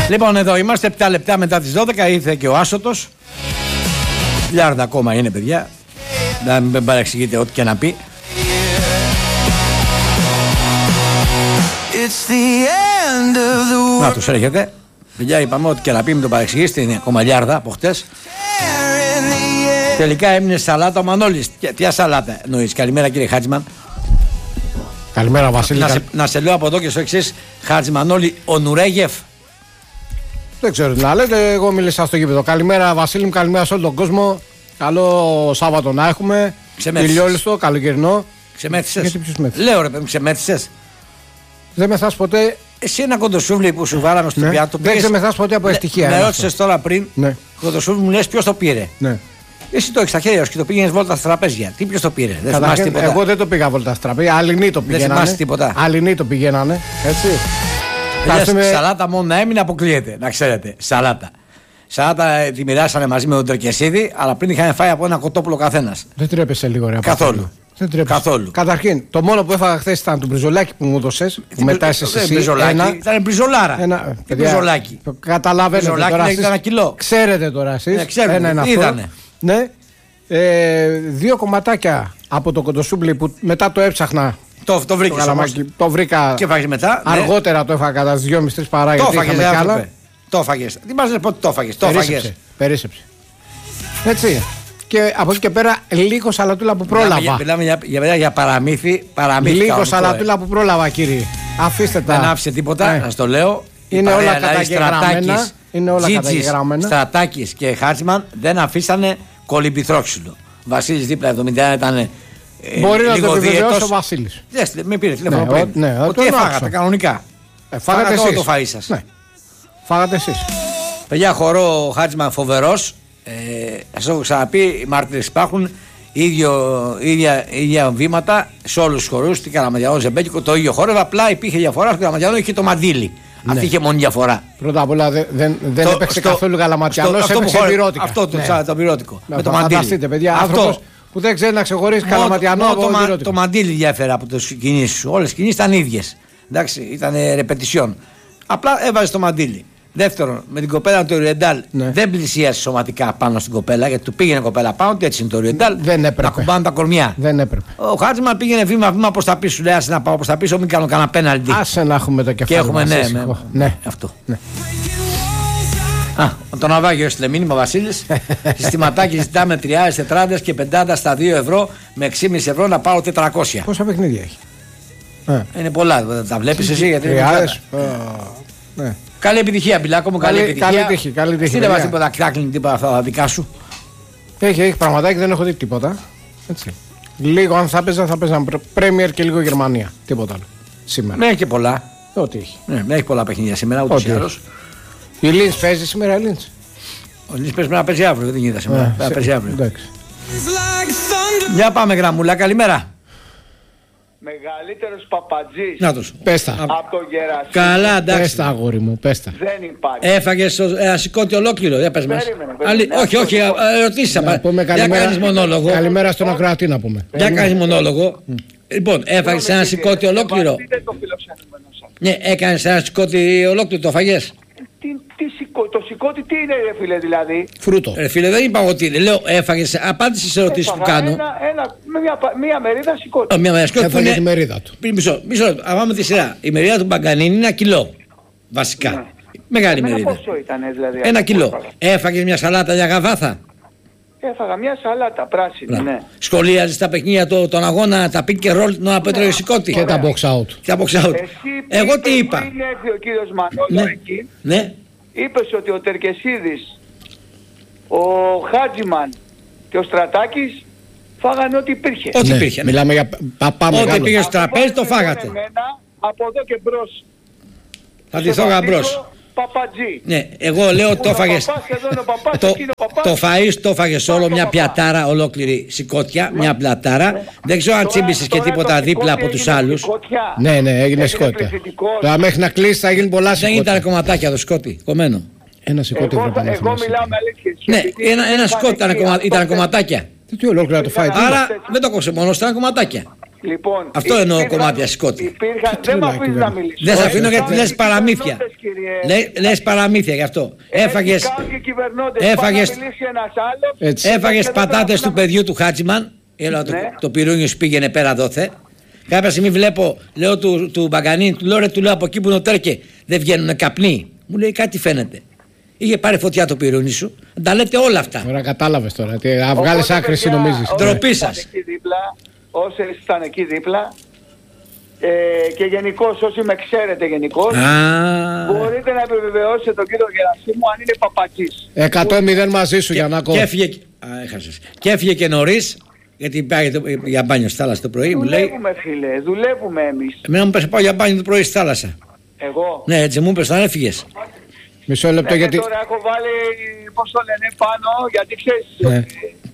Λοιπόν, εδώ είμαστε 7 λεπτά μετά τις 12. Ήρθε και ο Άσωτος. Λιάρδα ακόμα είναι, παιδιά. Δεν παρεξηγείτε ό,τι και να πει. Να τους έρχεται. Παιδιά, είπαμε ό,τι και να πει, μην το παρεξηγήσετε. Είναι ακόμα λιάρδα από χτες. Τελικά έμεινε σαλάτα ο Μανώλης. Ποια σαλάτα εννοείς? Καλημέρα, κύριε Χάτζημαν. Καλημέρα, Βασίλη. Να σε λέω από εδώ και στο εξής. Χάτζημανόλη, ο Νουρέγεφ. Δεν ξέρω τι να λέτε, εγώ μίλησα στο γήπεδο. Καλημέρα, Βασίλη μου, καλημέρα σε όλο τον κόσμο. Καλό Σάββατο να έχουμε. Ηλιόλουστο, καλοκαιρινό. Ξεμέθησες? Λέω ρε παιδί, ξεμέθησες? Δεν μεθάς ποτέ. Εσύ ένα κοντοσούβλι που σου βάλαμε στο πιάτο. Δεν ξεμεθάς ποτέ από ευτυχία. Με ρώτησες τώρα πριν, κοντοσούβλι μου λες ποιος το πήρε. Ναι. Εσύ το έχεις στα χέρια σου και το πήγαινες βόλτα στα τραπέζια. Τι ποιος το πήρε? Δεν θυμάσαι τίποτα? Εγώ δεν το πήγα βόλτα στα τραπέζια. Αλληνοί το πηγαίνανε. Δεν θυμάσαι τίποτα? Αλληνοί το πηγαίνανε. Έτσι. Σαλάτα μόνο να έμεινε, αποκλείεται. Να ξέρετε. Σαλάτα τη μοιράσανε μαζί με τον Τερκεσίδη, αλλά πριν είχαν φάει από ένα κοτόπουλο καθένας. Δεν τρέπεσαι λίγο, ρε? Καθόλου. Καθόλου. Καταρχήν, το μόνο που έφαγα χθες ήταν το μπριζολάκι που μου έδωσες. Που μετά εσύ. Ήταν μπριζολάρα. Μπριζολάκι. Καταλαβαίνετε τώρα. Μπριζολάκι ήταν ένα κιλό. Ξέρετε τώρα εσείς. Ξέρετε. Είδανε. Ναι. 2 κομματάκια από το κοντοσούμπλι που μετά το έψαχνα. Το βρήκες όμως. Το βρήκα. Και φάγες μετά. Αργότερα το έφαγα κατά τις 2.30-3 παρά. Το έφαγες. Το έφαγες. Τι μας λες πότε το έφαγες? Το έφαγες. Περίσσεψε. Έτσι. Και από εκεί και πέρα λίγο σαλατούλα που πρόλαβα. Μιλάμε για παραμύθι. Λίγο σαλατούλα που πρόλαβα, κύριε. Αφήστε τα. Δεν άφησε τίποτα, να το λέω. Είναι όλα καταγεγραμμένα. Είναι όλα καταγεγραμμένα. Στρατάκης και Χάτσμαν δεν αφήσανε κολυμπηθρόξυλο. Βασίλης δίπλα 71 ήταν. Μπορεί να το επιβεβαιώσει ο Βασίλης. Με πήρε τηλέφωνο πριν. Ότι έφαγατε κανονικά. Φάγατε εσείς. Το φαΐ σας. Φάγατε εσείς. Παιδιά, χορό ο Χάτσμαν φοβερός. Σας έχω ξαναπεί, οι μάρτυρες υπάρχουν. Ίδια βήματα σε όλους τους χορούς. Στην Καραμαντιανό, Ζεμπέκικο, το ίδιο χόρευε. Απλά υπήρχε διαφορά. Στην Καραμαντιανό είχε το μαντίλι. Ναι. Αυτή είχε μόνη διαφορά. Πρώτα απ' όλα δεν έπαιξε καθόλου Καλαματιανός, έπαιξε πυρότικα. Αυτό το πυρότικο. Με το μαντίλι. Φανταστείτε, παιδιά, άνθρωπος που δεν ξέρει να ξεχωρίσει Καλαματιανό από πυρότικο. Το μαντίλι διέφερε από τις κινήσεις σου. Όλες οι κινήσεις ήταν ίδιες. Εντάξει, ήταν ρεπετησιόν. Απλά έβαζε το μαντίλι. Δεύτερον, με την κοπέλα του Ριεντάλ δεν πλησίασε σωματικά πάνω στην κοπέλα, γιατί του πήγαινε κοπέλα πάνω, έτσι είναι το Ριεντάλ. Να κουμπάνε τα κορμιά. Δεν έπρεπε. Ο Χάτσμαν πήγαινε βήμα προς τα πίσω. Λέει, άσε να πάω προς τα πίσω, μην κάνω κανένα πέναλτι. Άσε να έχουμε το κεφάλι. Και έχουμε, ναι, αυτό. Ναι. Το ναυάγιο έστειλε μήνυμα Βασίλης. Συστηματάκι ζητάμε 3 τετράδες και 50 στα 2 ευρώ με 6,5 ευρώ να πάω 400. Πόσα παιχνίδια έχει? Είναι πολλά, τα βλέπεις εσύ γιατί είναι. Καλή επιτυχία, Μπιλάκο μου, καλή επιτυχία. Καλή τύχη. Δεν βάζει τίποτα κράκλινγκ, τίποτα αυτά τα δικά σου. Έχει πραγματάκι, δεν έχω δει τίποτα. Έτσι. Λίγο αν θα παίζαν Premier και λίγο Γερμανία. Τίποτα άλλο. Σήμερα. Ναι, έχει και πολλά. Ό,τι έχει. Ναι, έχει πολλά παιχνίδια σήμερα, ούτως ή άλλως. Η Λίνς παίζει σήμερα, η Λίνς. Ο Λίνς παίζει να παίζει αύριο, δεν είδα σήμερα. Θα παίζει αύριο. Για πάμε, γραμμούλα, καλημέρα. Μεγαλύτερος παπατζής. Να τους. Πες τα. Από το Γερασί. Καλά, εντάξει. Πες τα, αγόρι μου, πες τα. Δεν υπάρχει. Έφαγες σηκώτη ολόκληρο, για πες μας. Όχι, ερωτήσεις. Για κάνεις μονόλογο. Καλημέρα στον ακροατή να πούμε. Για κάνεις μονόλογο. Λοιπόν, έφαγες ένα σηκώτη ολόκληρο. Ναι, έκανες ένα σηκώτη ολόκληρο, το φαγες. Το σηκώτη τι είναι, ρε φίλε, δηλαδή? Φρούτο. Ρε φίλε, δεν είπα ότι είναι. Λέω, έφαγες, απάντησε σε ερωτήσεις που κάνω. Μία μερίδα σηκώτη. Μία μερίδα σηκώτη. Έφαγε τη μερίδα του. Μισό λεπτό, πάμε τη σειρά. Η μερίδα του Μπαγκανίνη είναι 1 κιλό. Βασικά. Ναι. Μεγάλη μερίδα. Πόσο ήταν, δηλαδή? 1 κιλό. Έφαγες μια σαλάτα για γαβάθα? Έφαγα μια σαλάτα πράσινη, ναι. Σχολίαζες τα παιχνίδια τον αγώνα, τα pick and roll, να πέτρωγε σηκώτη. Και τα box out. Εγώ τι είπα? Πριν έρθει ο κύριος Μανώλο εκεί. Ναι. Είπες ότι ο Τερκεσίδης, ο Χάτζημαν και ο Στρατάκης φάγανε ό,τι υπήρχε. Ό,τι υπήρχε. Ναι. Μιλάμε για παπά μεγάλο. Ό,τι πήγε στο τραπέζι το φάγατε. Από εδώ και μπρος. Θα ντυθώ γαμπρός. Παπατζή. Ναι, εγώ λέω το έφαγες. Το φαΐς το έφαγες όλο, μια πιατάρα ολόκληρη σηκώτια, μια πλατάρα. Δεν ξέρω αν τσίμπησες και τίποτα δίπλα από τους άλλους. Ναι, έγινε σηκώτια. Τώρα μέχρι να κλείσει θα γίνει πολλά σηκώτια. Δεν ήταν κομματάκια το σκότι, κομμένο. Ένα σηκώτη εγώ μιλάω με αλήθεια. Ναι, ένα σκότι ήταν κομματάκια. Τι ολόκληρα το φάει. Άρα δεν το κόψε μόνο, ήταν κομματάκια. Λοιπόν, αυτό εννοώ κομμάτια σκότη. Δεν με αφήνεις να μιλήσω. Δεν σε αφήνω γιατί λες παραμύθια. Λες παραμύθια γι' αυτό. Έφαγες πατάτες του παιδιού του Χάτζημαν. Το πυρούνιο σου πήγαινε πέρα δόθε. Κάποια στιγμή βλέπω, λέω του Μπαγκανίνη, του λέω από εκεί που είναι ο Τέρκε, δεν βγαίνουν καπνοί. Μου λέει κάτι φαίνεται. Είχε πάρει φωτιά το πυρούνι σου. Τα λέτε όλα αυτά. Τώρα κατάλαβες τώρα. Να βγάλεις άκρη νομίζεις. Ντροπή σας. Όσοι ήταν εκεί δίπλα και γενικώς όσοι με ξέρετε γενικώς, μπορείτε να επιβεβαιώσετε τον κύριο Γερασίμου αν είναι παπατζής. 100-0 μαζί σου για να ακούω. Και έφυγε και νωρίς. Γιατί πάει για μπάνιο στη θάλασσα το πρωί. Δουλεύουμε φίλε, δουλεύουμε εμείς. Εμένα μου πες πάω για μπάνιο το πρωί στη θάλασσα. Εγώ. Ναι, έτσι μου είπες, αν έφυγες. Μισό λεπτό γιατί... Τώρα έχω βάλει, πώς το λένε, πάνω, γιατί ξέρεις...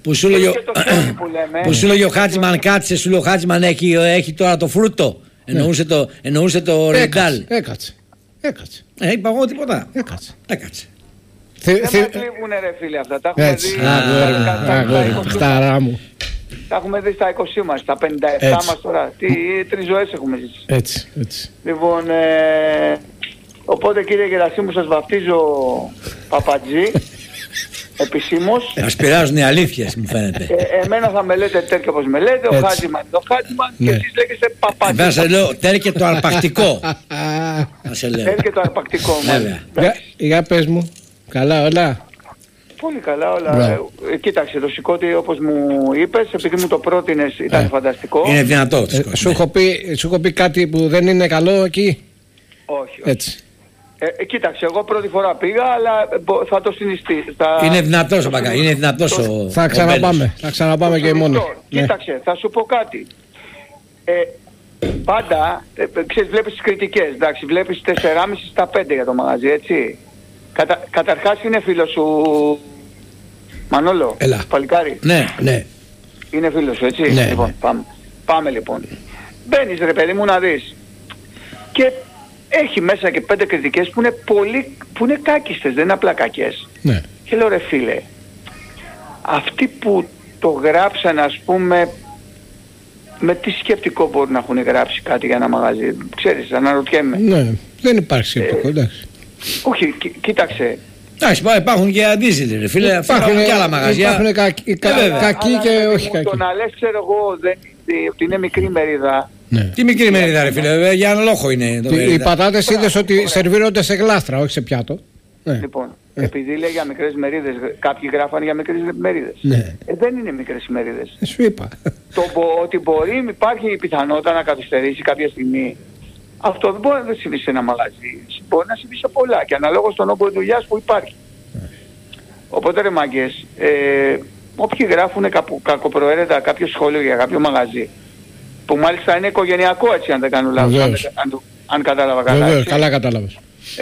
Που σου λέγει ο Χάτζημαν, κάτσε, σου λέει ο Χάτζημαν έχει τώρα το φρούτο. Εννοούσε το Ριντάλ. Έκατσε. Είπα εγώ τίποτα. Έκατσε. Δεν με κλείβουνε ρε φίλε αυτά, τα έχουμε δει. Χταρά μου. Τα έχουμε δει στα 20 μας, στα 57 μας τώρα. Τρεις ζωές έχουμε ζήσει. Έτσι. Λοιπόν, οπότε κύριε Γερασίμου σας βαφτίζω παπατζή. Επισήμως. Μας πειράζουν οι αλήθειες μου φαίνεται. Εμένα θα με λέτε Τέρκε όπως με λέτε, ο Χάτζημαν το Χάτζημαν και εσείς λέγεστε παπατζή. Βέβαια σε λέω Τέρκε το αρπακτικό. Τέρκε το αρπακτικό. Για πες μου, καλά όλα. Πολύ καλά όλα. Κοίταξε το σηκώτη όπως μου είπες, επειδή μου το πρότεινες ήταν φανταστικό. Είναι δυνατό. Σου έχω πει κάτι που δεν είναι καλό εκεί. Όχι. Έτσι. Κοίταξε, εγώ πρώτη φορά πήγα, αλλά θα το συνιστεί. Είναι δυνατός ο Μπαγκά, είναι δυνατός ο... Θα ξαναπάμε και μόνο. Κοίταξε, θα σου πω κάτι. Πάντα, ξέρεις, βλέπεις τις κριτικές, εντάξει, βλέπεις 4,5 στα 5 για το μαγαζί, έτσι. Καταρχάς είναι φίλος σου, Μανόλο, παλικάρι. Ναι. Είναι φίλος σου, έτσι. Ναι. Λοιπόν, πάμε λοιπόν. Μπαίνεις ρε παιδί μου να δεις. Και... έχει μέσα και 5 κριτικές που είναι κάκιστες, δεν είναι απλά κακές. Ναι. Και λέω ρε φίλε, αυτοί που το γράψαν ας πούμε, με τι σκεπτικό μπορούν να έχουν γράψει κάτι για ένα μαγαζί. Ξέρεις, αναρωτιέμαι. Ναι, δεν υπάρχει σκεπτικό, εντάξει. Όχι, κοίταξε. Εντάξει, υπάρχουν και αντίζηλοι ρε φίλε, υπάρχουν και άλλα μαγαζιά. Υπάρχουν κακοί και όχι κακοί. Το να λες ξέρω εγώ ότι είναι μικρή μερίδα. Ναι. Τι μικρή μερίδα ρε φίλε, για ένα λόγο είναι το μερίδα. Οι πατάτες είδες ότι σερβίρονται σε γλάστρα, όχι σε πιάτο. Λοιπόν, επειδή λέει για μικρές μερίδες, κάποιοι γράφανε για μικρές μερίδες. Ναι. Δεν είναι μικρές μερίδες. Σου είπα. Ότι μπορεί, υπάρχει η πιθανότητα να καθυστερήσει κάποια στιγμή. Αυτό δεν μπορεί να συμβεί σε ένα μαγαζί. Μπορεί να συμβεί σε πολλά και αναλόγως στον όγκο δουλειάς που υπάρχει. Οπότε ρε μάγκες, όποιοι γράφουν κακοπροαίρετα κάποιο σχόλιο για κάποιο μαγαζί, που μάλιστα είναι οικογενειακό έτσι αν δεν κάνω λάθος, αν κατάλαβα καλά. Βεβαίως, καλά κατάλαβες.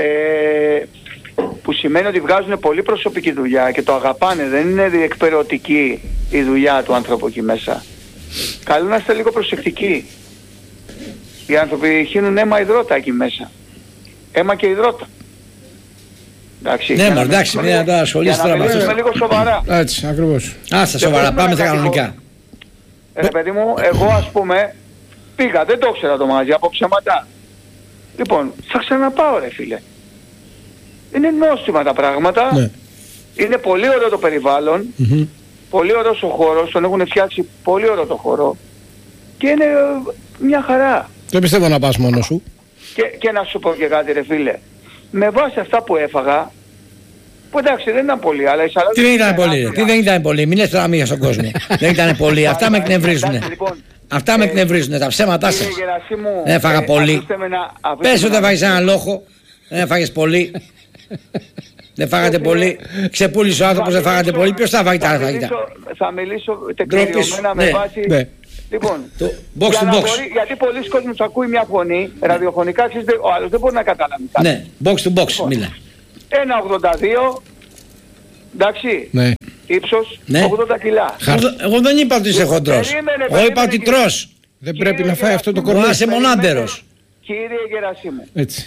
Που σημαίνει ότι βγάζουν πολύ προσωπική δουλειά και το αγαπάνε, δεν είναι διεκπαιρεωτική η δουλειά του άνθρωπου εκεί μέσα. Καλό να είστε λίγο προσεκτικοί. Οι άνθρωποι χύνουν αίμα υδρότα εκεί μέσα. Αίμα και υδρότα. Εντάξει, ναι, μα εντάξει, μην τα ασχολείσαι τώρα με αυτό. Για να μιλήσουμε λίγο σοβαρά. Έτσι, ακριβώς. Άστα σοβαρά, πάμε στα κανονικά. Ρε παιδί μου, εγώ ας πούμε πήγα, δεν το ήξερα το μαγαζί από ψέματα. Λοιπόν, θα ξαναπάω ρε φίλε. Είναι νόστιμα τα πράγματα. Ναι. Είναι πολύ ωραίο το περιβάλλον. Πολύ ωραίος ο χώρος, τον έχουν φτιάξει πολύ ωραίο το χώρο. Και είναι μια χαρά. Δεν πιστεύω να πας μόνος σου. Και να σου πω και κάτι ρε φίλε. Με βάση αυτά που έφαγα, που εντάξει δεν ήταν πολύ, αλλά η σαλάτα... Τι δεν ήταν πολύ, τι δεν ήταν πολύ, μην λες τώρα μία στον κόσμο. Δεν ήταν πολύ, αυτά με εκνευρίζουνε. Αυτά με εκνευρίζουνε, τα ψέματά σας. Δεν έφαγα πολύ. Πες ότι έφαγες έναν λόγο, δεν έφαγες πολύ. Δεν φάγατε πολύ. Ξεπούλησε ο άνθρωπος, δεν φάγατε πολύ. Ποιος θα φάγει τα φαγητά. Θα μιλήσω τεκμηριωμένα με βάση... Λοιπόν, box to box. Γιατί πολλοί κόσμος ακούει μια φωνή, ραδιοφωνικά, ο άλλος δεν μπορεί να καταλάβει κάτι. Ναι, box to box μίλα. 1,82, εντάξει, ναι. ύψος, ναι. 80 κιλά. Εγώ δεν είπα ότι είσαι χοντρός. Εγώ είπα ότι τρως. Δεν πρέπει να φάει αυτό το κορμί. Είσαι μονάντερος. Κύριε Γερασίμου, έτσι.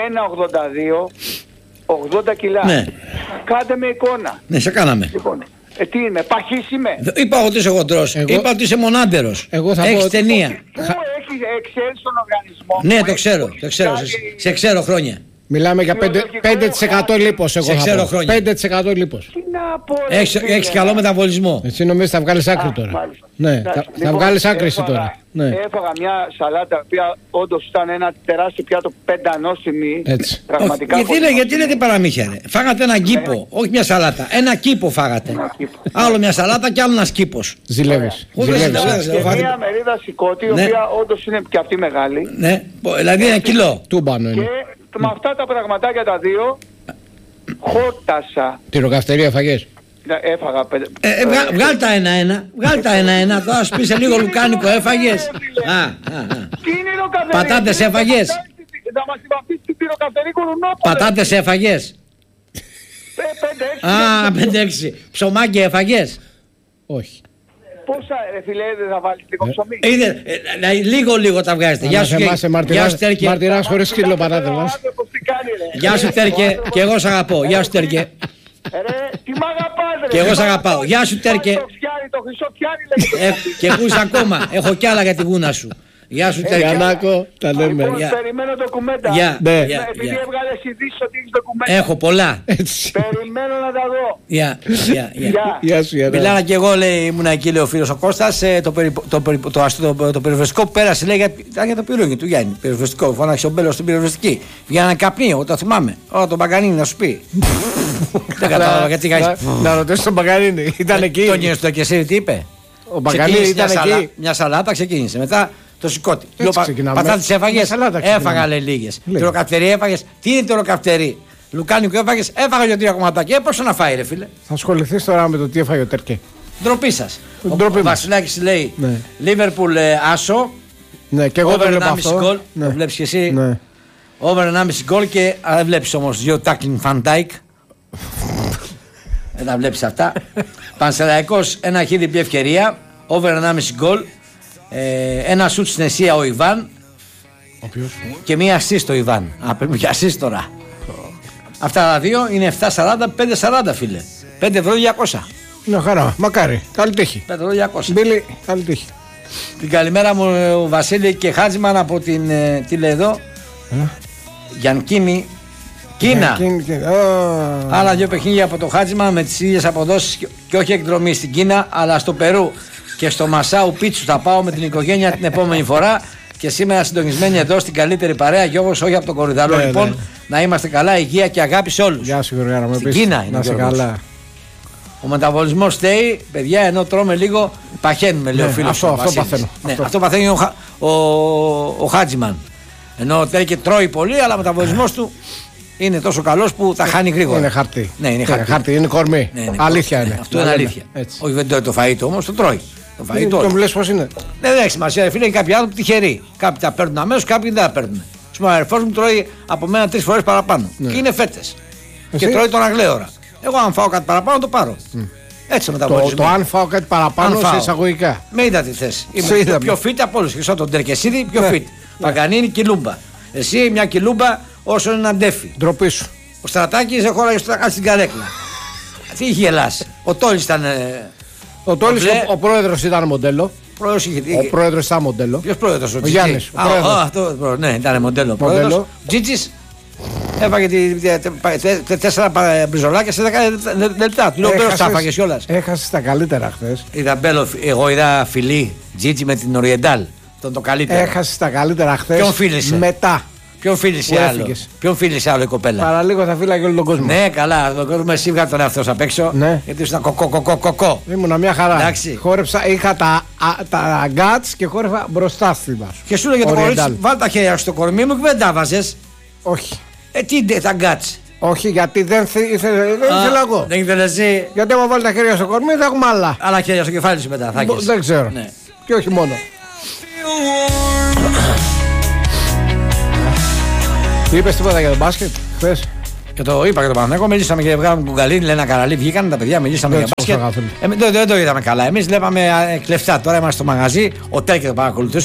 1,82, 80 κιλά. Ναι. Κάντε με εικόνα. Ναι, σε κάναμε. Λοιπόν, Τι είμαι, παχής είμαι. Είπα ότι είσαι χοντρός. Είπα ότι είσαι μονάντερος. Έχεις ταινία. Πού έχεις εξέλθει στον οργανισμό. Ναι, το ξέρω. Σε ξέρω χρόνια. Μιλάμε για 5% λίπος. Εγώ σε ξέρω χρόνια. 5% λίπος. Τι να πω. Έχεις καλό μεταβολισμό. Εσύ νομίζεις θα βγάλεις άκρη τώρα. Ναι, θα βγάλεις άκρη εσύ τώρα. Έφαγα μια σαλάτα, η οποία όντως ήταν ένα τεράστιο πιάτο πεντανόστιμη. Πραγματικά. Γιατί λέτε παραμύθια, ρε. Φάγατε ένα κήπο, όχι μια σαλάτα. Ένα κήπο φάγατε. Άλλο μια σαλάτα και άλλο ένας κήπος. Ζηλεύεις. Και μια μερίδα σηκώτη, η οποία όντως είναι και αυτή μεγάλη. Ναι, δηλαδή 1 κιλό. Τούμπανο είναι. Και με αυτά τα πραγματάκια τα δύο χόρτασα. Τυροκαυτερία φαγές. Έφαγα 5. Βγάλ' τα ένα-ένα. Τώρα σου πει σε λίγο λουκάνικο έφαγες. Τι είναι λουκανικό. Πατάτες έφαγες. Θα μας υπαυτείς την πυροκαυτερή κουρουνόπολη. Πατάτες έφαγες. 5-6. 5-6. Ψωμάκι έφαγες. Όχι. Πόσα ρε φιλέ δεν θα βάλεις λίγο ψωμί. Λίγο τα βγάζετε. Γεια σου Τέρκε. Μαρτυράς χωρίς σκύλο πατάτες μας. Γεια σου Τέρκε. Και εγώ σ' αγαπώ. Γεια σου Τέρκε. Τι μ' αγαπάς ρε. Και εγώ σ' αγαπάω. Γεια σου Τέρκε. Το χρυσό πιάνι λέγεται. Και ακούς ακόμα. Έχω κι άλλα για τη γούνα σου. Γεια σου Τέρκε. Γιαννάκο, τα λέμε. Περιμένω ντοκουμέντα. Επειδή έβγαλες ειδήσεις ότι έχεις ντοκουμέντα. Έχω πολλά. Περιμένω να τα δω. Γεια σου Γιαννάκο. Μιλάνα και εγώ, λέει, ήμουν εκεί, λέει ο φίλος ο Κώστας. Το πυροσβεστικό που πέρασε, λέει, ήταν για το πυρούγι του Γιάννη. Πυροσβεστικό, φώναξε ο Μπέλος στην πυροσβεστική. Βγαίνανε καπνί, εγώ το θυμάμαι. Όλα τον Παγκανίνη να σου πει. Δεν κατάλαβα γιατί είχα. Να ρωτήσω τον Παγκανίνη, ήταν εκεί. Τον γύρω και εσύ τι είπε. Ο Παγκανίνη ήταν εκεί. Μια σαλάτα ξεκίνησε. Μετά το σηκώτη. Πατάτες έφαγες. Έφαγα, λέει, λίγες. Τυροκαυτερή έφαγες. Τι είναι τυροκαυτερή. Λουκάνικο έφαγες. Έφαγα 2-3 κομματάκια. Πόσο να φάει, ρε φίλε. Θα ασχοληθείς τώρα με το τι έφαγε ο Τέρκε. Ντροπή σας. Ο Βασιλάκης λέει Λίβερπουλ άσο. Ναι, και εγώ δεν βλέπω αυτό. Το βλέπεις και εσύ. Over 1,5 γκολ και δεν βλέπεις όμως 2 tackling Van Dijk. Δεν τα βλέπεις αυτά. Πανσεραϊκός ένα χ διπλή ευκαιρία. Over 1,5 γκολ. Ένα σουτ στην αιστεία ο Ιβάν. Και μία assist ο Ιβάν. Πρέπει και assist τώρα. Αυτά τα δύο είναι 7,40, 5,40 φίλε. 5 ευρώ 200. Ναι, χαρά, μακάρι. Καλή τύχη. 5 ευρώ 200. Μπίλη, καλή τύχη. Την καλημέρα μου Βασίλη και Χάτζημαν από την. Τι λέει εδώ. Γιανκίνη. Κίνα. Άλλα 2 παιχνίδια από το Χάτζημαν με τις ίδιες αποδόσεις και όχι εκδρομή στην Κίνα, αλλά στο Περού και στο Μασάου Πίτσου θα πάω με την οικογένεια την επόμενη φορά. Και σήμερα συντονισμένοι εδώ στην καλύτερη παρέα, Γιώργος, όχι από τον Κορυδαλό. Λοιπόν, να είμαστε καλά, υγεία και αγάπη σε όλους. Γεια σου, Γιώργο, στην Κίνα είναι. Να είσαι καλά. Ο μεταβολισμός στέει, παιδιά, ενώ τρώμε λίγο, παχαίνουμε, λέει ο φίλος. Αυτό παθαίνω. Ναι, αυτό παθαίνει ο Χάτζημαν. Ενώ ο Τέρκε τρώει πολύ, αλλά ο μεταβολισμός του είναι τόσο καλός που τα χάνει γρήγορα. Είναι χαρτί. Ναι, είναι χαρτί, είναι κορμί. Αλήθεια είναι. Αυτό είναι αλήθεια. Όχι, δεν τρώει το φαΐ του όμως, το τρώει. Το μου λες πώς είναι. Δεν έχει σημασία, φίλε, είναι κάποιοι άνθρωποι τυχεροί. Κάποιοι τα παίρνουν αμέσως, κάποιοι δεν τα παίρνουν. Ο αδερφός μου τρώει από μένα 3 φορές παραπάνω. Και είναι φέτες. Και τρώει τον αγλέωρα. Εγώ, αν φάω κάτι παραπάνω, το πάρω. Έτσι μεταβολισμό. Το αν φάω κάτι παραπάνω σε εισαγωγικά. Με είδα τη θέση. Είμαι πιο fit από όλους. Χρυσό τον Τερκεσίδη, πιο fit. Παγκανίνη, κιλούμπα. Εσύ μια κιλούμπα όσο είναι αντέφη. Ντροπή σου. Ο Στρατάκης χώραγε στο στην καρέκλα. Τι είχε γελάσει. Ο Τόλης ήταν. Ο Τόλης, ο πρόεδρος ήταν μοντέλο. Ο πρόεδρος ήταν μοντέλο. Ποιος πρόεδρος, ο Γιάννης. Ναι, ήταν μοντέλο. Τζίτζης έφαγε 4 μπριζολάκια σε 10 λεπτά. Του λέω Μπέλος τα έφαγες κιόλας. Έχασες τα καλύτερα χθες. Εγώ είδα φιλί Τζίτζι με την Οριεντάλ. Το καλύτερο. Έχασες τα καλύτερα χθες. Ποιον φίλησε. Μετά. Ποιον φίλησε άλλο η κοπέλα. Παραλίγο θα φύλαγε όλο τον κόσμο. Ναι, καλά. Τον κόσμο εσύ βγάλε τον εαυτό σου απ' έξω. Ναι. Γιατί ήσουν κοκό. Ήμουνα μια χαρά. Εντάξει. Χόρεψα, είχα τα γκάτς και χόρευα μπροστά στη μας. Και σου λέγε το κορίτσι, βάλ τα χέρια στο κορμί μου και δεν τα βάζες. Όχι. Τι είναι τα γκάτς. Όχι, γιατί δεν ήθελα εγώ. Δεν ήθελε εσύ. Γιατί άμα βάλει τα χέρια στο κορμί θα έχουμε άλλα. Άλλα χέρια στο κεφάλι σου μετά. Δεν ξέρω. Ναι. Και όχι μόνο. Είπες τίποτα για τον μπάσκετ χθες? Και το είπα και το Παναθηναϊκό, μιλήσαμε και βγάλαμε κουγκαλίνη, Λένα Καραλή, βγήκαν τα παιδιά, μιλήσαμε για μπάσκετ. Δεν το είδαμε καλά. Εμείς βλέπαμε κλεφτά. Τώρα είμαστε στο μαγαζί, ο Τέρκε το παρακολουθούσε.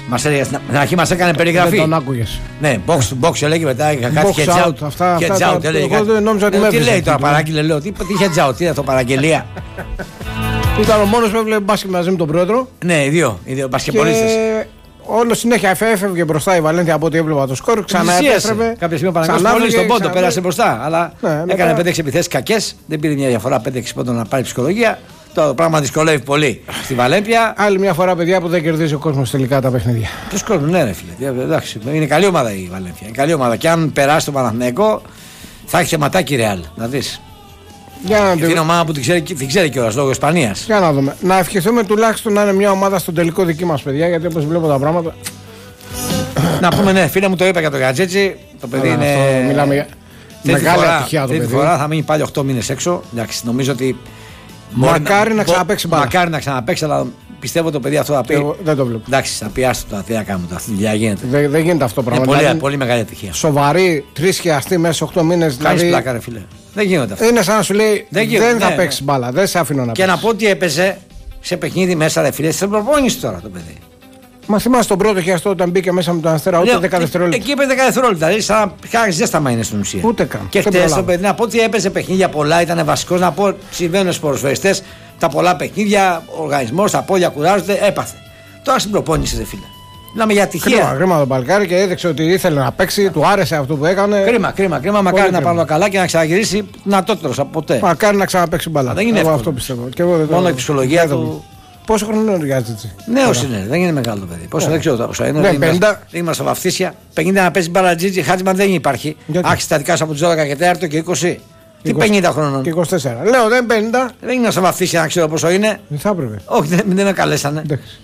Στην αρχή μας έκανε περιγραφή. Δεν τον άκουγες. Ναι, box to box έλεγε μετά. Κάτι heads out. Heads out έλεγε. Τι λέει τώρα, παράγγειλε, λέω. Τι heads out, τι είναι αυτό, παραγγελία. Ήταν ο μόνος που έβλεπε μπάσκετ μαζί με τον πρόεδρο. Ναι, οι δύο μπασκετμπολίστες. Όλο συνέχεια έφευγε μπροστά η Βαλένθια από ό,τι έβλεπα το σκορ. Ξανά επέστρεφε. Κάποια στιγμή ο Παναγιώτης πολύ στον πόντο πέρασε μπροστά. Αλλά έκανε 5-6 επιθέσεις κακές. Δεν πήρε μια διαφορά 5-6 πόντων να πάρει ψυχολογία. Το πράγμα δυσκολεύει πολύ στη Βαλένθια. Άλλη μια φορά, παιδιά, που δεν κερδίζει ο κόσμος τελικά τα παιχνίδια. Ποιος κόσμος, ναι, ρε φίλε. Εντάξει, είναι καλή ομάδα η Βαλένθια. Είναι καλή ομάδα. Και αν περάσει το Παναθηναϊκό, θα έχει θεματάκι Ρεάλ. Να δεις. Είναι ομάδα που την ξέρει κιόλας λόγω Ισπανίας. Για να δούμε. Να ευχηθούμε τουλάχιστον να είναι μια ομάδα στον τελικό δική μας, παιδιά, γιατί όπως βλέπω τα πράγματα. Να πούμε, ναι, φίλε μου το είπα για το Γατζέτσι. Το παιδί είναι. Μιλάμε για μεγάλη ατυχία το παιδί. Αυτή τη φορά θα μείνει πάλι 8 μήνες έξω. Εντάξει, νομίζω ότι. Μακάρι να ξαναπαίξει μπάλα. Μακάρι να ξαναπαίξει, αλλά πιστεύω το παιδί αυτό θα πει. Δεν το βλέπω. Εντάξει, θα πει άστο τώρα, τι να κάνουμε τώρα. Αυτή τη δουλειά γίνεται. Δεν γίνεται αυτό το πράγμα. Είναι πολύ μεγάλη ατυχία. Σοβαρή, τρισχιαστή μέσα σε 8 μήνες. Κάνει πλάκα, ρε φίλε. Δεν γίνονται αυτά. Είναι σαν να σου λέει δεν θα παίξει μπάλα, δεν σε αφήνω να παίξει. Και να πω ότι έπαιζε σε παιχνίδι μέσα, ρε φίλε, στην προπόνηση τώρα το παιδί. Μα θυμάσαι τον πρώτο χιαστό όταν μπήκε μέσα με τον Αστέρα, ούτε 10 δευτερόλεπτα. Εκεί έπαιζε 10 δευτερόλεπτα. Δηλαδή, σαν να ζέσταμα είναι στην ουσία. Ούτε καν. Και χτες το παιδί, να πω ότι έπαιζε παιχνίδια πολλά, ήταν βασικός. Να πω συμβαίνουν στους ποδοσφαιριστές τα πολλά παιχνίδια, ο οργανισμός, τα πόδια κουράζονται, έπαθε. Τώρα στην προπόνηση, ρε φίλε. Μιλάμε για ατυχία. Κρίμα το παλικάρι και έδειξε ότι ήθελε να παίξει, του άρεσε αυτό που έκανε. Κρίμα. Μακάρι να πάμε καλά και να ξαναγυρίσει δυνατότερος από ποτέ. Μακάρι να ξαναπαίξει μπάλα. Δεν είναι αυτό πιστεύω. Μόνο η ψυχολογία του. Πόσο χρόνο είναι ο Γιάννη? Νέος είναι, δεν είναι μεγάλο το παιδί. Πόσο δεν ξέρω πόσο είναι. Δεν είμαστε βαφτίσια. 50 να παίζει μπάλα Τζίτζι, Χάτζιμαν δεν υπάρχει. Άρχισε τα δικά σου από τους 12 και 4 και 20. Τι 50 χρόνων. Και 24. Λέω δεν 50. Δεν είναι να σε βαφτίσια να ξέρω πόσο είναι. Δεν θα έπρεπε. Όχι, δεν με καλέσανε.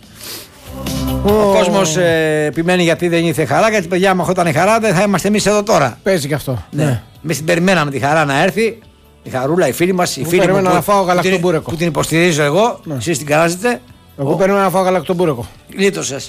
Ο κόσμος επιμένει γιατί δεν ήρθε χαρά. Γιατί παιδιά, άμα χόταν η χαρά, δεν θα είμαστε εμείς εδώ τώρα. Παίζει και αυτό. Ναι. Εμείς την περιμέναμε τη χαρά να έρθει. Η Χαρούλα, η φίλη μας, η φίλη μου που την υποστηρίζω εγώ. Εσείς την καράζετε. Εγώ περίμενα να φάω γαλακτομπούρεκο. Λίτωσες.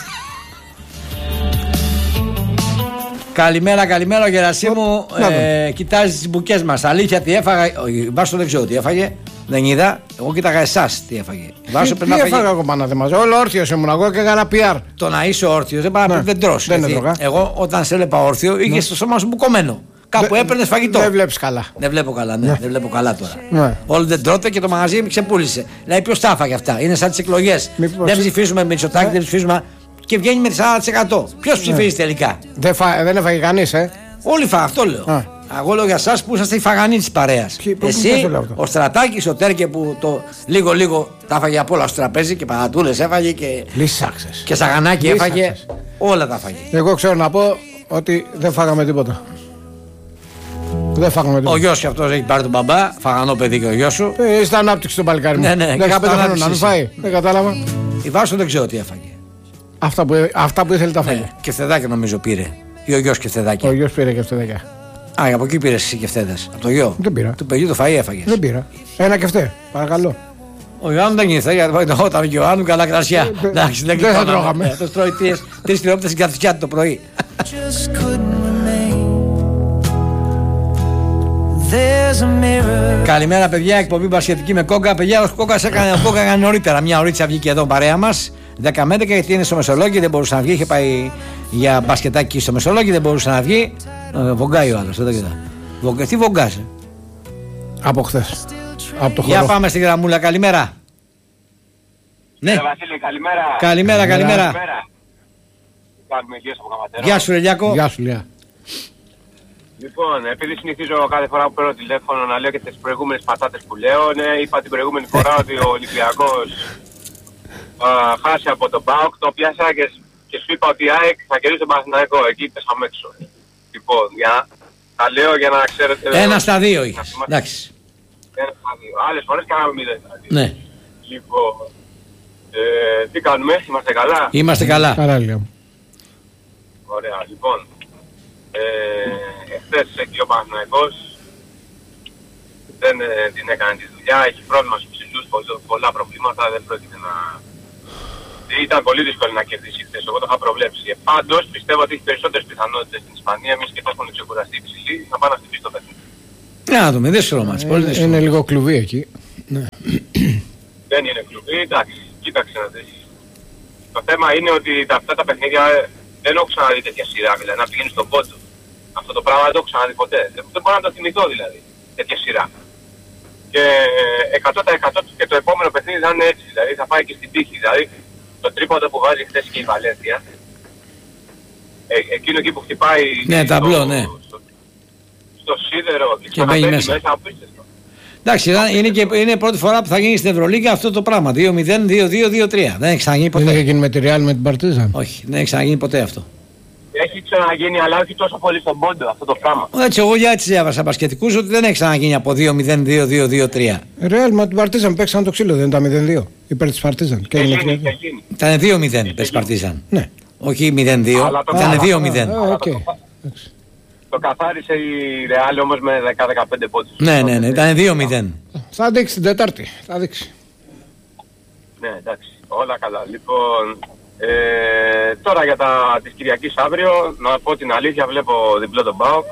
Καλημέρα, ο Γερασίμου. Κοιτάζει τις μπουκές μας. Αλήθεια, τι έφαγα. Βάσο δεν ξέρω τι έφαγε. Δεν είδα. Εγώ κοίταγα εσάς τι έφαγε. Βάσο τι έφαγα εγώ πάνω θεμάζω. Όλο όρθιος ήμουν εγώ και έκανα PR. Το να είσαι όρθιος δεν τρως. Εγώ όταν σε έλεγα όρθιο είχες το σώμα σου μπουκωμένο. Κάπου έπαιρνε φαγητό. Δεν βλέπεις καλά. Δεν βλέπω καλά, ναι. Δεν βλέπω καλά τώρα. Ναι. Όλοι δεν τρώτε και το μαγαζί ξεπούλησε. Δηλαδή, ποιος τα έφαγε αυτά. Είναι σαν τις εκλογές. Δεν ψηφίζουμε με Μητσοτάκη, δεν ψηφίζουμε. Και βγαίνει με 40%. Ποιος ψηφίζει τελικά. Δεν έφαγε κανείς, Όλοι φάγανε, αυτό λέω. Εγώ λέω για εσάς που είσαστε οι φαγανοί της παρέας. Εσύ, ο Στρατάκης, ο Τέρκε που το λίγο τα έφαγε από όλα στο τραπέζι και πατατούλες έφαγε και. Λυσάξες. Και σαγανάκι έφαγε. Όλα τα έφαγε. Εγώ ξέρω να πω ότι δεν φάγαμε τίποτα. Ο γιος και αυτός έχει πάρει τον μπαμπά, φαγανό παιδί και ο γιος σου. Είστε ανάπτυξη το παλικάρι μου. Ναι, δεν είχα 5 χρόνια να μην φάει. Δεν κατάλαβα. Η Βάσο δεν ξέρω τι έφαγε. Αυτά που ήθελε τα φάγε. Και φθεδάκια νομίζω πήρε. Ή ο γιος και φθεδάκια. Ο γιος πήρε και φθεδάκια. Από εκεί πήρε εσύ και φθέδες. Από το γιο. Δεν πήρα. Του παιδιού το φαΐ έφαγε. Δεν πήρα. Ένα και φταί. Παρακαλώ. Ο Ιωάννου δεν ήρθε γιατί όταν και ο Ιωάννου καλά κρασιά. Εντάξει, δεν θα τρώγαμε. Το τρώει 3 τυρόπιτες στην καθησιά το πρωί. Καλημέρα, παιδιά. Εκπομπή μπασκετική με Κόγκα. Παιδιά, ο Κόγκα έκανε νωρίτερα. Μια ωρίτσα βγήκε εδώ παρέα μας. 10 με 11 γιατί είναι στο Μεσολόγγι, δεν μπορούσε να βγει. Είχε πάει για μπασκετάκι στο Μεσολόγγι, δεν μπορούσε να βγει. Βογκάει ο άλλος. Τι βογκάζει. Από χθες. Από το για πάμε στην γραμμούλα. Καλημέρα. Ναι. Βασίλη, καλημέρα. Γεια σου, Ρελιάκο. Γεια σου, Λιά. Λοιπόν, επειδή συνηθίζω κάθε φορά που παίρνω τηλέφωνο να λέω και τις προηγούμενες πατάτες που λέω, ναι, είπα την προηγούμενη φορά ότι ο Ολυμπιακός χάσει από τον ΠΑΟΚ, το πιάσα και σου είπα ότι η ΑΕΚ θα κερδίσει τον Παναθηναϊκό, εκεί πέσαμε έξω. Λοιπόν, τα λέω για να ξέρετε... 1-2 είχες, εντάξει. 1-2, άλλες φορές κάναμε 0 δηλαδή. Ναι. Λοιπόν, τι κάνουμε, είμαστε καλά? Είμαστε καλά. Καλά, λέω. Ωραία, λοιπόν. Εχθές εκεί ο Παναθηναϊκός δεν την έκανε τη δουλειά, έχει πρόβλημα στους ψηλούς, πολλά προβλήματα, δεν πρόκειται να... Ήταν πολύ δύσκολο να κερδίσει χθες, εγώ το είχα προβλέψει. Πάντως πιστεύω ότι έχει περισσότερες πιθανότητες στην Ισπανία, εμείς και θα έχουν ξεκουραστεί ψηλοί, να πάνε να χτυπήσει το παιχνίδι. Να δούμε, δύσκολο μάτς, πολύ δύσκολο. Είναι λίγο κλουβί εκεί. Δεν είναι κλουβί, εντάξει, κοίταξε να δεις. Το θέμα είναι ότι αυτά τα παιχνίδια δεν έχω ξαναδεί τέτοια σειρά, δηλαδή να πηγαίνει στον πόντο. Αυτό το πράγμα δεν το έχω ξαναδεί ποτέ. Δεν μπορώ να το θυμηθώ δηλαδή, τέτοια σειρά. Και 100% και το επόμενο παιχνίδι θα είναι έτσι, δηλαδή θα πάει και στην τύχη. Δηλαδή το τρίποντο που βάζει χθες και η Βαλένθια, εκείνο εκεί που χτυπάει στο σίδερο και μπαίνει μέσα, απίστευτο. Εντάξει, είναι πρώτη φορά που θα γίνει στην Ευρωλίγκα αυτό το πράγμα. 2-0, 2-2, 2-3. Δεν έχει ξαναγίνει ποτέ. Δεν έχει γίνει με τη Real με την Παρτίζαν. Όχι, δεν έχει ξαναγίνει ποτέ αυτό. Έχει ξαναγίνει, αλλά όχι τόσο πολύ στον πόντο αυτό το πράγμα. Έτσι, εγώ για έτσι διάβασα μπασκετικούς ότι δεν έχει ξαναγίνει από 2-0, 2-2, 2-3. Real με την Παρτίζαν παίξαν το ξύλο, δεν ήταν 0-2 υπέρ της Παρτίζαν. Ήταν 2-0 υπέρ της Παρτίζαν. Ναι. Όχι 0-2, ήταν 2-0. Το καθάρισε η Real όμως με 10-15 πόντους. Ναι, ήταν 2-0. Θα δείξει την Τετάρτη, θα δείξει. Ναι, εντάξει, όλα καλά. Λοιπόν, τώρα για της Κυριακής αύριο, να πω την αλήθεια, βλέπω διπλό τον ΠΑΟΚ.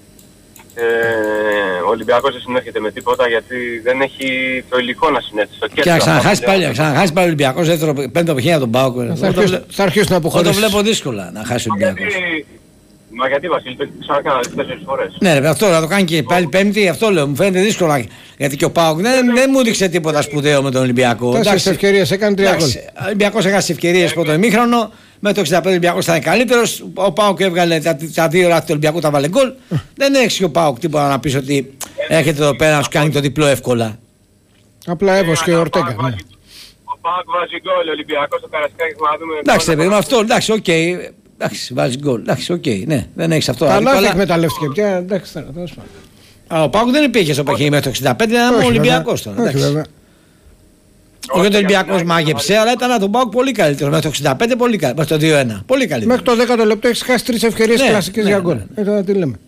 Ο Ολυμπιακός δεν συνέρχεται με τίποτα γιατί δεν έχει το υλικό να συνέρθει στο κέντρο. Και ξαναχάσει πάλι ο Ολυμπιακός, δεύτερο πέμπτο παιχνίδι από τον ΠΑΟΚ. Θα αρχίσει να αποχωρήσει. Το βλέπω δύσκολα να χάσει ο Ολυμπιακός. Μα γιατί Βασίλη, το έχει ξανακάνει 4 φορές. Ναι, ρε, αυτό να το κάνει και πάλι πέμπτη, αυτό λέω, μου φαίνεται δύσκολο. Γιατί και ο ΠΑΟΚ δεν μου δείξε τίποτα σπουδαίο με τον Ολυμπιακό. 4 ευκαιρίες, έκανε 3 γκολ. Ο Ολυμπιακός έχασε ευκαιρίες πρώτο ημίχρονο. Με το 65 ο Ολυμπιακός ήταν καλύτερος. Ο ΠΑΟΚ έβγαλε τα 2 λάθη του Ολυμπιακού, τα βάλε γκολ. Δεν έχει ο ΠΑΟΚ τίποτα να πει ότι έρχεται εδώ πέρα να σου κάνει το διπλό εύκολα. Απλά έβωσε και ο Ορτέγκα. Ο ΠΑΟΚ βάζει γκολ, ο Ολυμπιακός στο Καρασκάκι να δούμε. Εντάξει, παιδί μου, αυτό εντάξει, οκ. Εντάξει, βάζει γκολ. Εντάξει, οκ. Ναι, δεν έχει αυτό. Καλά, δεν εκμεταλλεύτηκε πια. Εντάξει, τέλος πάντων. Ο ΠΑΟΚ δεν υπήρχε στο παιχνίδι μέχρι το 65, ήταν ο Ολυμπιακός τώρα. Όχι ότι ο Ολυμπιακός μάγεψε, αλλά ήταν τον ΠΑΟΚ πολύ καλύτερο. Μέχρι το 65 πολύ καλύτερο. Μέχρι το 2-1. Πολύ καλύτερο. Μέχρι το 10ο λεπτό έχει χάσει 3 ευκαιρίες κλασικές για γκολ. Τώρα τι λέμε.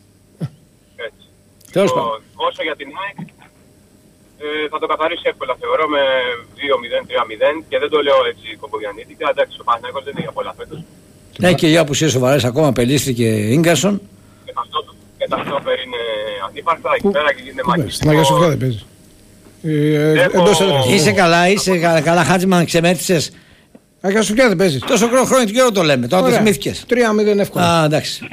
Όσο για την ΑΕΚ, θα το καθαρίσει εύκολα θεωρώ με 2-0, 3-0 και δεν το λέω έτσι κομποδιανίτικα. Εντάξει, ο Παναθηναϊκός δεν είχε πολλά φέτος. Ναι, και για απουσίες σοβαρές ακόμα, Πελίστρη και Ίγκασον. Και τα στόπερ είναι ανύπαρκτα εκεί πέρα και γίνεται μάχη. Στην Αγία Σοφιά δεν παίζει. Είσαι καλά, Χάτζημαν, ξεμέτρησες. Αγία Σοφιά δεν παίζει. Τόσο χρόνο και καιρό το λέμε, τώρα το θυμήθηκες. 3-0 εύκολα. Α, εντάξει.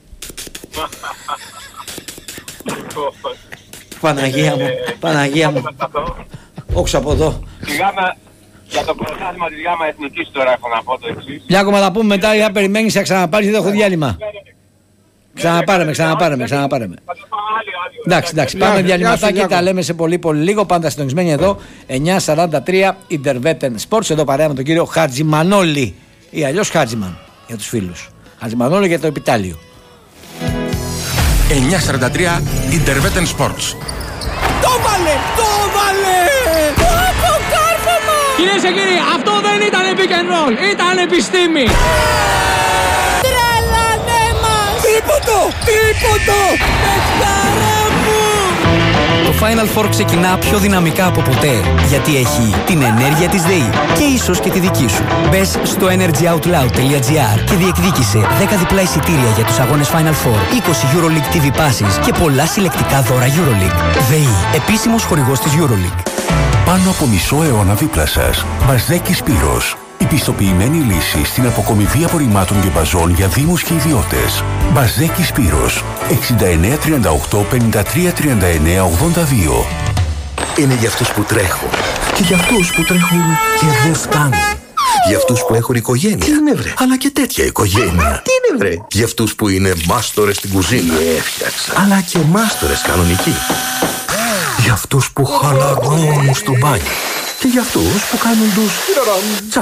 Παναγία μου. Όχι από εδώ. Για το πρωτάθλημα της ΓΑΜΑ Εθνικής τώρα έχω να πω το εξής. Για ακόμα θα πούμε μετά, για περιμένεις να ξαναπάρεις, δεν έχω διάλειμμα. Ξαναπάρεμε. Εντάξει, πάμε διαλυματάκι, τα λέμε σε πολύ λίγο. Πάντα συντονισμένοι εδώ, 9:43 Interveten Sports, εδώ παρέα με τον κύριο Χατζημανόλη ή αλλιώς Χάτζημαν για τους φίλους. Χατζημανόλη για το επιτάλιο. 9:43 Interveten Sports. Το βάλε! Κυρίες και κύριοι, αυτό δεν ήταν pick and roll, ήταν επιστήμη. Τρελανέ μας! Τίποτο! Παιχτάρα μου! Το Final Four ξεκινά πιο δυναμικά από ποτέ, γιατί έχει την ενέργεια της ΔΕΗ και ίσως και τη δική σου. Μπες στο energyoutloud.gr και διεκδίκησε 10 διπλά εισιτήρια για τους αγώνες Final Four, 20 EuroLeague TV passes και πολλά συλλεκτικά δώρα EuroLeague. ΔΕΗ, επίσημος χορηγός της EuroLeague. Πάνω από μισό αιώνα δίπλα σας. Μπαζδέκη Σπύρος. Η πιστοποιημένη λύση στην αποκομιδή απορριμμάτων και μπαζών για δήμους και ιδιώτες. Μπαζδέκη Σπύρος. 69 38 53 39 82. Είναι για αυτούς που τρέχουν. Και για αυτούς που τρέχουν και δεν φτάνουν. Για αυτούς που έχουν οικογένεια. Τι είναι βρε. Αλλά και τέτοια οικογένεια. Τι είναι βρε. Για αυτούς που είναι μάστορες στην κουζίνα. Έφτιαξα. Αλλά και μάστορες κανονικοί. Για αυτούς που χαλαρώνουν στο μπάνιο. Και για αυτούς που κάνουν τους